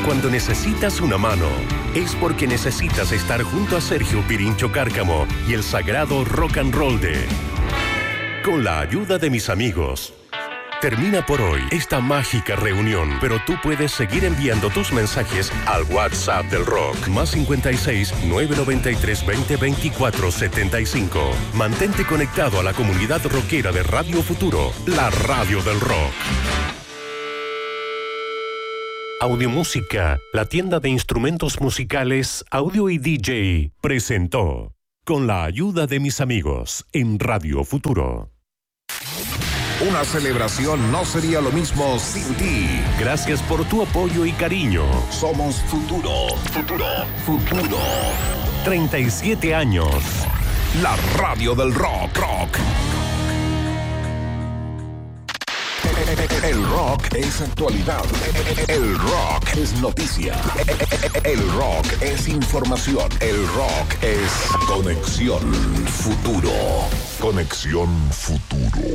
Cuando necesitas una mano, es porque necesitas estar junto a Sergio Pirincho Cárcamo y el sagrado rock and roll de Con la ayuda de mis amigos. Termina por hoy esta mágica reunión, pero tú puedes seguir enviando tus mensajes al WhatsApp del rock, más 56 993 20 24 75. Mantente conectado a la comunidad rockera de Radio Futuro, la radio del rock. Audiomúsica, la tienda de instrumentos musicales, audio y DJ, presentó Con la ayuda de mis amigos en Radio Futuro. Una celebración no sería lo mismo sin ti. Gracias por tu apoyo y cariño. Somos Futuro. 37 años. La radio del rock. El rock es actualidad. El rock es noticia. El rock es información. El rock es Conexión Futuro. Conexión Futuro.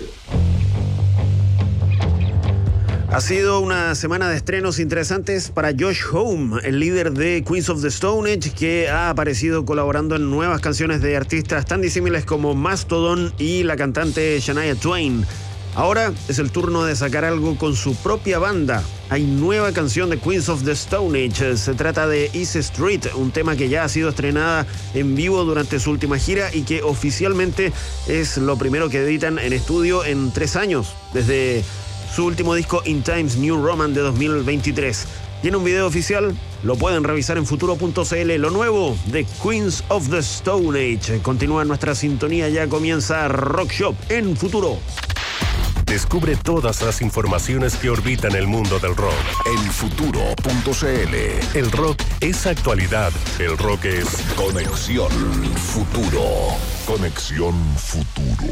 Ha sido una semana de estrenos interesantes para Josh Homme, el líder de Queens of the Stone Age, que ha aparecido colaborando en nuevas canciones de artistas tan disímiles como Mastodon y la cantante Shania Twain. Ahora es el turno de sacar algo con su propia banda. Hay nueva canción de Queens of the Stone Age. Se trata de East Street, un tema que ya ha sido estrenada en vivo durante su última gira y que oficialmente es lo primero que editan en estudio en 3 años, desde su último disco In Times New Roman de 2023. Tiene un video oficial, lo pueden revisar en futuro.cl. Lo nuevo de Queens of the Stone Age. Continúa nuestra sintonía, ya comienza Rock Shop en Futuro. Descubre todas las informaciones que orbitan el mundo del rock en futuro.cl. El rock es actualidad. El rock es Conexión Futuro. Conexión Futuro.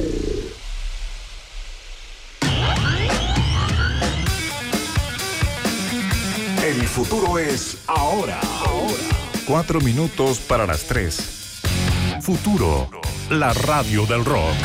El futuro es ahora. 4 minutos para las 3. Futuro, la radio del rock.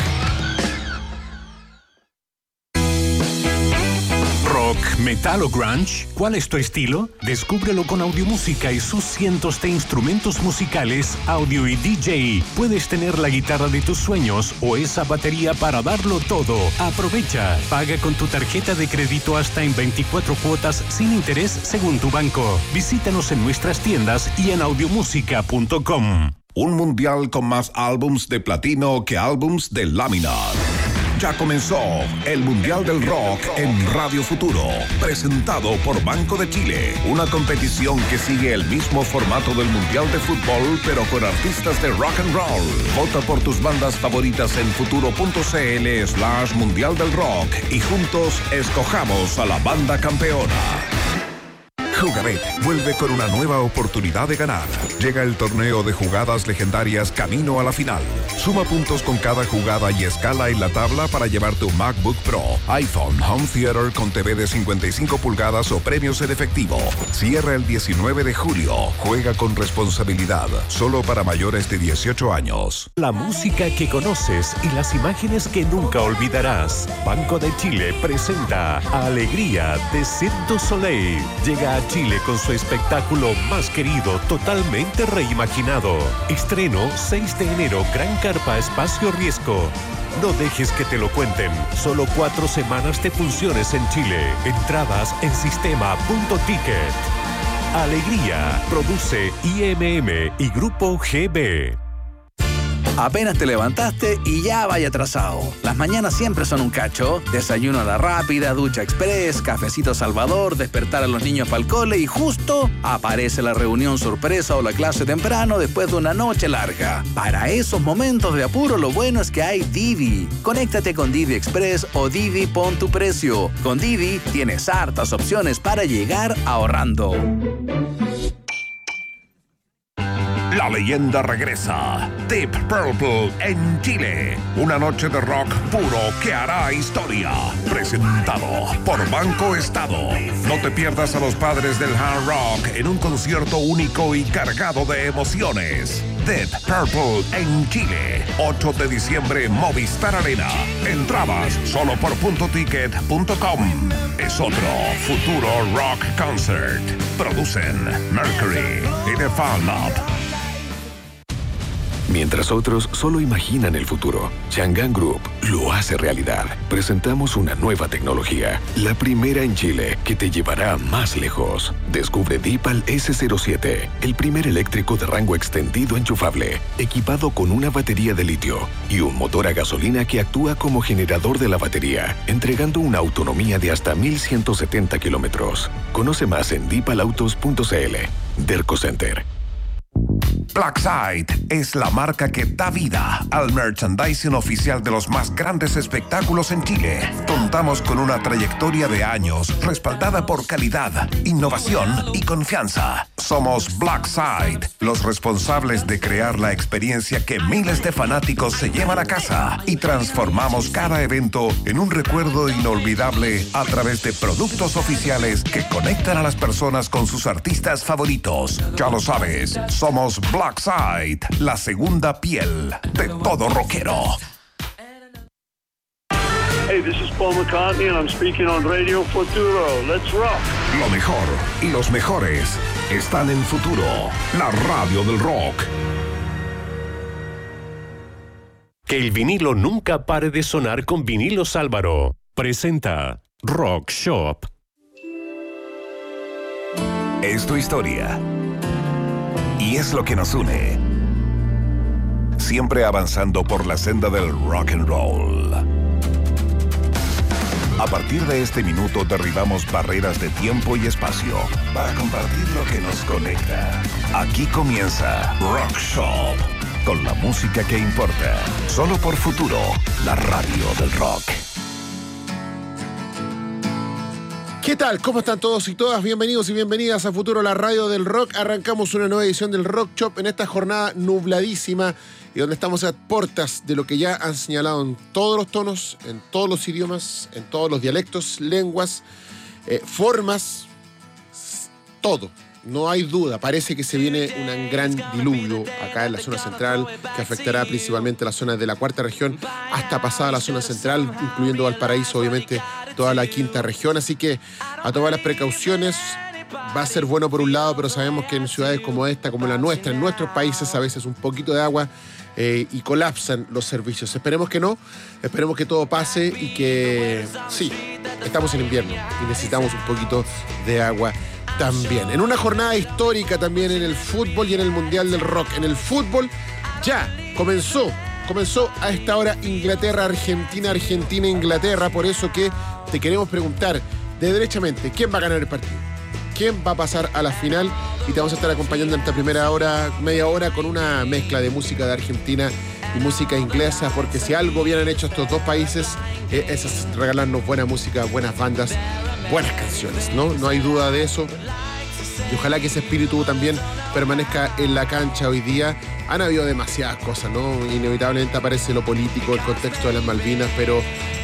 Rock, metal o grunge, ¿cuál es tu estilo? Descúbrelo con Audiomúsica y sus cientos de instrumentos musicales, audio y DJ. Puedes tener la guitarra de tus sueños o esa batería para darlo todo. Aprovecha, paga con tu tarjeta de crédito hasta en 24 cuotas sin interés según tu banco. Visítanos en nuestras tiendas y en audiomusica.com. Un mundial con más álbums de platino que álbums de lámina. Ya comenzó el Mundial del Rock en Radio Futuro, presentado por Banco de Chile. Una competición que sigue el mismo formato del Mundial de Fútbol, pero con artistas de rock and roll. Vota por tus bandas favoritas en futuro.cl/Mundial del Rock y juntos escojamos a la banda campeona. Jugabet vuelve con una nueva oportunidad de ganar. Llega el torneo de jugadas legendarias camino a la final. Suma puntos con cada jugada y escala en la tabla para llevarte un MacBook Pro, iPhone, Home Theater con TV de 55 pulgadas o premios en efectivo. Cierra el 19 de julio. Juega con responsabilidad. Solo para mayores de 18 años. La música que conoces y las imágenes que nunca olvidarás. Banco de Chile presenta Alegría de Cirque du Soleil. Llega a Chile con su espectáculo más querido, totalmente reimaginado. Estreno 6 de enero, Gran Carpa Espacio Riesgo. No dejes que te lo cuenten. Solo 4 semanas de funciones en Chile. Entradas en sistema.ticket. Alegría. Produce IMM y Grupo GB. Apenas te levantaste y ya vaya atrasado. Las mañanas siempre son un cacho. Desayuno a la rápida, ducha express, cafecito Salvador, despertar a los niños para el cole y justo aparece la reunión sorpresa o la clase temprano después de una noche larga. Para esos momentos de apuro, lo bueno es que hay Didi. Conéctate con Didi Express o Didi Pon tu Precio. Con Didi tienes hartas opciones para llegar ahorrando. La leyenda regresa. Deep Purple en Chile. Una noche de rock puro que hará historia. Presentado por Banco Estado. No te pierdas a los padres del hard rock en un concierto único y cargado de emociones. Deep Purple en Chile. 8 de diciembre, Movistar Arena. Entradas solo por .ticket.com. Es otro futuro rock concert. Producen Mercury y The Fan Lab. Mientras otros solo imaginan el futuro, Chang'an Group lo hace realidad. Presentamos una nueva tecnología, la primera en Chile, que te llevará más lejos. Descubre Dipal S07, el primer eléctrico de rango extendido enchufable, equipado con una batería de litio y un motor a gasolina que actúa como generador de la batería, entregando una autonomía de hasta 1.170 kilómetros. Conoce más en dipalautos.cl. Derco Center. Blackside es la marca que da vida al merchandising oficial de los más grandes espectáculos en Chile. Contamos con una trayectoria de años respaldada por calidad, innovación y confianza. Somos Blackside, los responsables de crear la experiencia que miles de fanáticos se llevan a casa y transformamos cada evento en un recuerdo inolvidable a través de productos oficiales que conectan a las personas con sus artistas favoritos. Ya lo sabes, somos Blackside, la segunda piel de todo rockero. Hey, this is Paul McCartney and I'm speaking on Radio Futuro. Let's rock. Lo mejor y los mejores están en Futuro, la radio del rock. Que el vinilo nunca pare de sonar con Vinilos Álvaro. Presenta Rock Shop. Es tu historia. Y es lo que nos une. Siempre avanzando por la senda del rock and roll. A partir de este minuto derribamos barreras de tiempo y espacio para compartir lo que nos conecta. Aquí comienza Rock Shop, con la música que importa. Solo por Futuro, la radio del rock. ¿Qué tal? ¿Cómo están todos y todas? Bienvenidos y bienvenidas a Futuro, la radio del rock. Arrancamos una nueva edición del Rock Shop en esta jornada nubladísima y donde estamos a puertas de lo que ya han señalado en todos los tonos, en todos los idiomas, en todos los dialectos, lenguas, formas, todo. No hay duda, parece que se viene un gran diluvio acá en la zona central que afectará principalmente las zonas de la cuarta región hasta pasada la zona central, incluyendo Valparaíso, obviamente toda la quinta región. Así que a tomar las precauciones. Va a ser bueno por un lado, pero sabemos que en ciudades como esta, como la nuestra, en nuestros países a veces un poquito de agua y colapsan los servicios. Esperemos que no, esperemos que todo pase y que sí, estamos en invierno y necesitamos un poquito de agua también. En una jornada histórica también en el fútbol y en el Mundial del Rock. En el fútbol ya comenzó a esta hora Inglaterra, Argentina, Inglaterra. Por eso que te queremos preguntar de derechamente, ¿quién va a ganar el partido? ¿Quién va a pasar a la final? Y te vamos a estar acompañando en esta primera hora, media hora, con una mezcla de música de Argentina y música inglesa, porque si algo bien han hecho estos dos países es regalarnos buena música, buenas bandas, buenas canciones, ¿no? No hay duda de eso. Y ojalá que ese espíritu también permanezca en la cancha hoy día. Han habido demasiadas cosas, ¿no? Inevitablemente aparece lo político, el contexto de las Malvinas, pero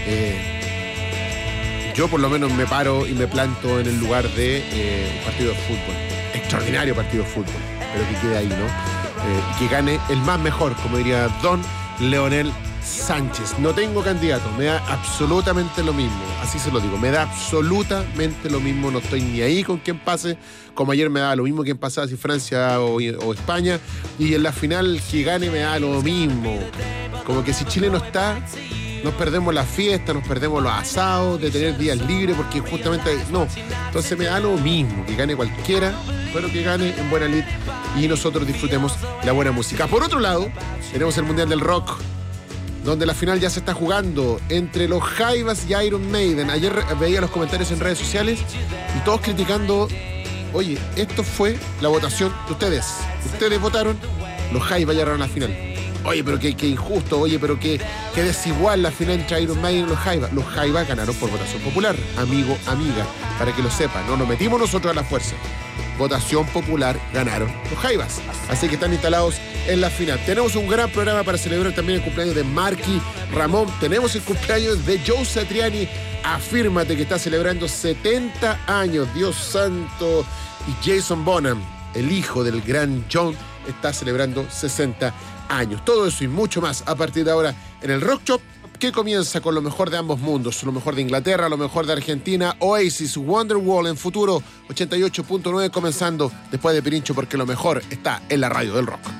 yo por lo menos me paro y me planto en el lugar de un partido de fútbol. Extraordinario partido de fútbol, pero que quede ahí, ¿no? Que gane el más mejor, como diría Don Leonel Sánchez. No tengo candidato, me da absolutamente lo mismo, así se lo digo, me da absolutamente lo mismo, no estoy ni ahí con quién pase, como ayer me daba lo mismo quién pasaba, si Francia o España, y en la final que gane me da lo mismo, como que si Chile no está, nos perdemos la fiesta, nos perdemos los asados, de tener días libres, porque justamente no, entonces me da lo mismo, que gane cualquiera, pero que gane en buena lid y nosotros disfrutemos la buena música. Por otro lado, tenemos el Mundial del Rock, donde la final ya se está jugando entre los Jaivas y Iron Maiden. Ayer veía los comentarios en redes sociales y todos criticando, oye, esto fue la votación de ustedes. Ustedes votaron, los Jaivas llegaron a la final. Oye, pero qué injusto, oye, pero qué desigual la final entre Iron Maiden y los Jaivas. Los Jaivas ganaron por votación popular, amigo, amiga, para que lo sepan. No nos metimos nosotros a la fuerza. Votación popular, ganaron los Jaivas. Así que están instalados en la final. Tenemos un gran programa para celebrar también el cumpleaños de Marky Ramón. Tenemos el cumpleaños de Joe Satriani. Afírmate, que está celebrando 70 años. Dios santo. Y Jason Bonham, el hijo del gran John, está celebrando 60 años. Todo eso y mucho más a partir de ahora en el Rock Shop, que comienza con lo mejor de ambos mundos, lo mejor de Inglaterra, lo mejor de Argentina, Oasis, Wonderwall en Futuro 88.9, comenzando después de Pirincho, porque lo mejor está en la radio del rock.